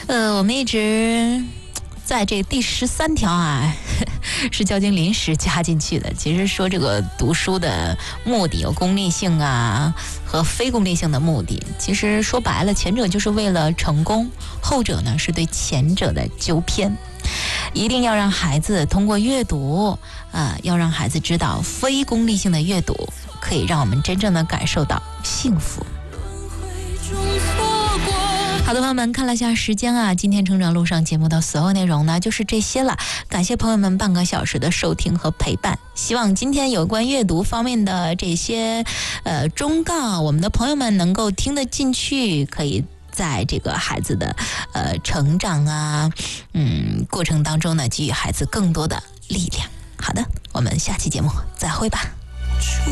我们一直在这第13条啊，是教经临时加进去的。其实说这个读书的目的有功利性啊和非功利性的目的。其实说白了，前者就是为了成功，后者呢是对前者的纠偏。一定要让孩子通过阅读，要让孩子知道非功利性的阅读可以让我们真正的感受到幸福。好的，朋友们，看了下时间啊，今天成长路上节目的所有内容呢就是这些了。感谢朋友们半个小时的收听和陪伴。希望今天有关阅读方面的这些忠告，我们的朋友们能够听得进去，可以在这个孩子的成长啊过程当中呢，给予孩子更多的力量。好的，我们下期节目再会吧。